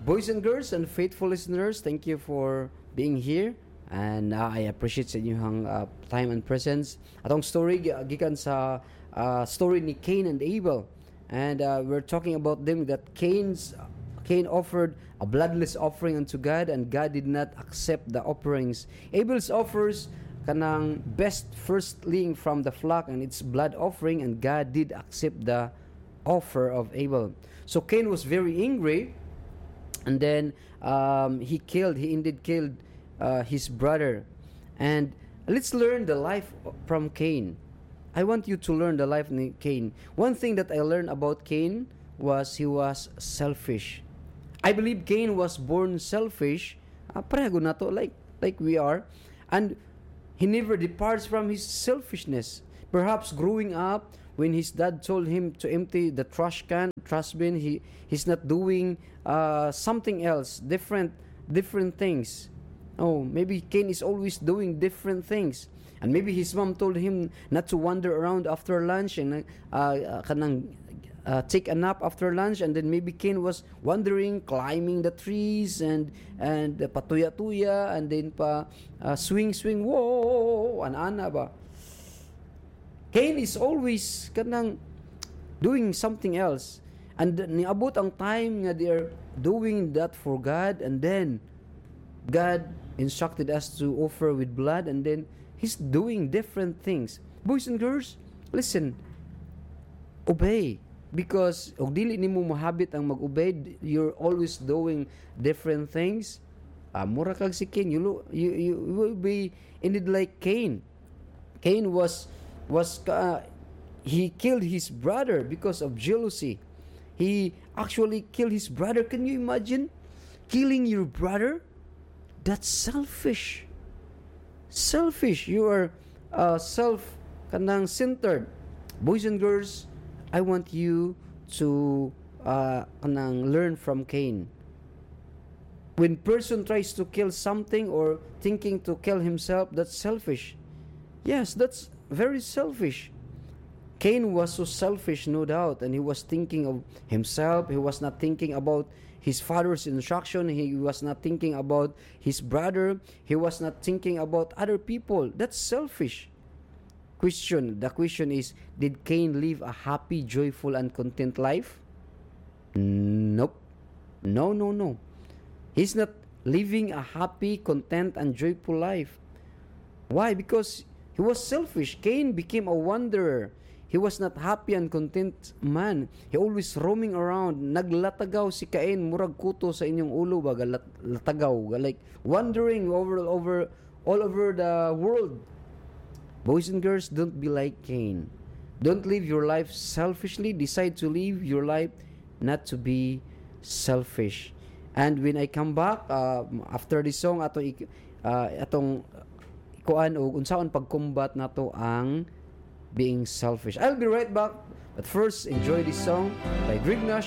Boys and girls and faithful listeners, thank you for being here. And I appreciate sa inyong time and presence. Atong story gikan sa story ni Cain and Abel. And we're talking about them that Cain offered a bloodless offering unto God, and God did not accept the offerings. Abel's offers kanang best firstling from the flock and its blood offering, and God did accept the offer of Abel. So Cain was very angry, and then he indeed killed his brother. And let's learn the life from Cain. I want you to learn the life of Cain. One thing that I learned about Cain was he was selfish. I believe Cain was born selfish, pareho na to, like we are, and he never departs from his selfishness. Perhaps growing up, when his dad told him to empty the trash bin, he's not doing something else, different things. Oh, maybe Cain is always doing different things. And maybe his mom told him not to wander around after lunch and take a nap after lunch, and then maybe Cain was wandering, climbing the trees and patuya-tuya, and then swing, whoa, ana ba. Cain is always doing something else. And niabot ang time nga they are doing that for God, and then God instructed us to offer with blood, and then he's doing different things. Boys and girls, listen, obey. Because og dili nimo mahabit ang mag-obey, you're always doing different things. Mura kag si Cain, you will be indeed like Cain. Cain he killed his brother because of jealousy. He actually killed his brother. Can you imagine killing your brother? That's selfish. You are self-centered. Boys and girls, I want you to learn from Cain. When person tries to kill something or thinking to kill himself, that's selfish. Yes, that's very selfish. Cain was so selfish, no doubt, and he was thinking of himself. He was not thinking about his father's instruction. He was not thinking about his brother. He was not thinking about other people. That's selfish. The question is, did Cain live a happy, joyful, and content life? Nope. No. He's not living a happy, content, and joyful life. Why? Because he was selfish. Cain became a wanderer. He was not happy and content man. He always roaming around. Naglatagaw si Cain, murag kuto sa inyong ulo ba, latagaw, like wandering all over the world. Boys and girls, don't be like Cain. Don't live your life selfishly. Decide to live your life not to be selfish. And when I come back after this song, atong ikuan o unsaon pagkombat nato ang being selfish. I'll be right back. But first, enjoy this song by Greg Nash